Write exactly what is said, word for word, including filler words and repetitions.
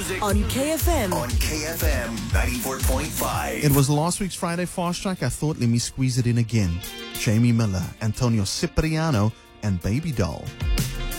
music on K F M. on K F M ninety-four point five. It was last week's Friday Fast Track. I thought, let me squeeze it in again. Jamie Miller, Antonio Cipriano, and Baby Doll.